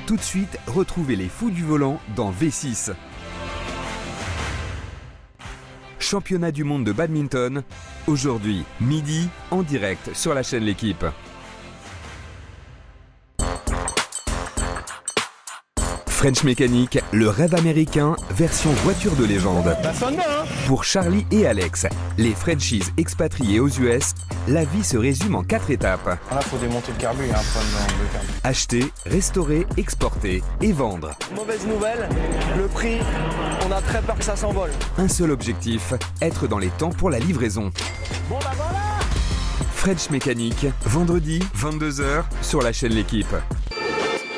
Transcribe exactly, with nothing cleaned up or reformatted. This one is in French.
Tout de suite, retrouvez les fous du volant dans V six. Championnat du monde de badminton, aujourd'hui, midi, en direct sur la chaîne L'Équipe. French Mécanique, le rêve américain, version voiture de légende. Ça sonne bien, hein ? Pour Charlie et Alex, les Frenchies expatriés aux U S, la vie se résume en quatre étapes. Là, il faut démonter le carbu, il y a un problème dans le carbu. Acheter, restaurer, exporter et vendre. Mauvaise nouvelle, le prix, on a très peur que ça s'envole. Un seul objectif, être dans les temps pour la livraison. Bon bah voilà ! French Mécanique, vendredi, vingt-deux heures, sur la chaîne L'Équipe.